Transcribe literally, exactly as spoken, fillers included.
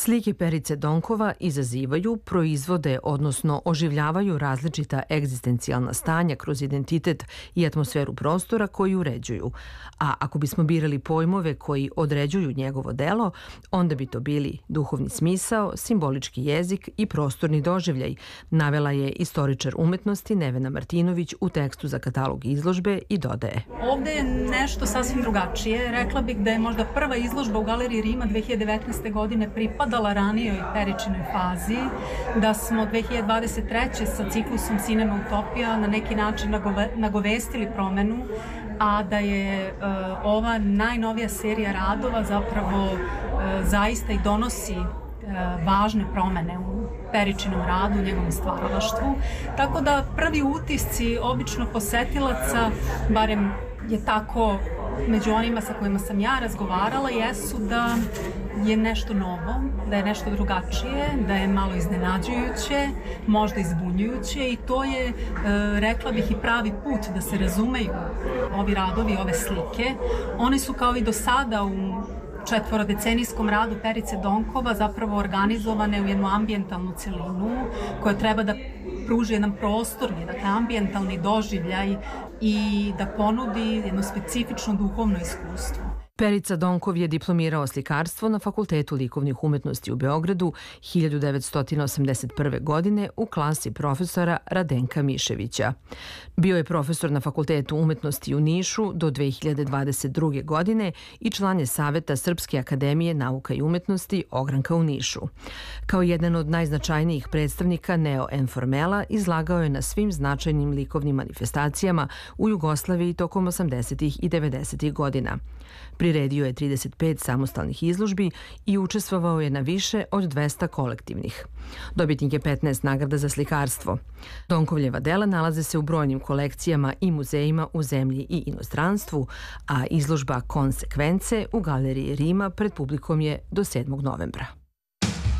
Slike Perice Donkova izazivaju, proizvode, odnosno oživljavaju različita egzistencijalna stanja kroz identitet i atmosferu prostora koji uređuju. A ako bismo birali pojmove koji određuju njegovo delo, onda bi to bili duhovni smisao, simbolički jezik i prostorni doživljaj, navela je istoričar umetnosti Nevena Martinović u tekstu za katalog izložbe i dodaje. Ovde je nešto sasvim drugačije. Rekla bih da je možda prva izložba u Galeriji Rima dve hiljade devetnaeste. godine pripadala ranijoj Peričinoj fazi, da smo dve hiljade dvadeset treće. sa ciklusom Cinema Utopija na neki način nagovestili promenu, a da je uh, ova najnovija serija radova zapravo uh, zaista i donosi uh, važne promene u Peričinom radu, u njegovom stvaralaštvu. Tako da prvi utisci obično posetilaca, barem je tako među onima sa kojima sam ja razgovarala, jesu da je nešto novo, da je nešto drugačije, da je malo iznenađujuće, možda izbunjujuće i to je, rekla bih, i pravi put da se razumeju ovi radovi, ove slike. One su kao i do sada u četvorodecenijskom radu Perice Donkova zapravo organizovane u jednu ambijentalnu celinu koja treba da pruži jedan prostorni, dakle ambijentalni doživljaj i da ponudi jedno specifično duhovno iskustvo. Perica Donkov je diplomirao slikarstvo na Fakultetu likovnih umetnosti u Beogradu hiljadu devetsto osamdeset prve. godine u klasi profesora Radenka Miševića. Bio je profesor na Fakultetu umetnosti u Nišu do dve hiljade dvadeset druge. godine i član je Saveta Srpske akademije nauka i umetnosti Ogranka u Nišu. Kao jedan od najznačajnijih predstavnika neo-enformela izlagao je na svim značajnim likovnim manifestacijama u Jugoslaviji tokom osamdesetih i devedesetih. godina. Priredio je trideset pet samostalnih izložbi i učestvovao je na više od dvesta kolektivnih. Dobitnik je petnaest nagrada za slikarstvo. Donkovljeva dela nalaze se u brojnim kolekcijama i muzejima u zemlji i inostranstvu, a izložba Konsekvence u Galeriji Rima pred publikom je do sedmog novembra.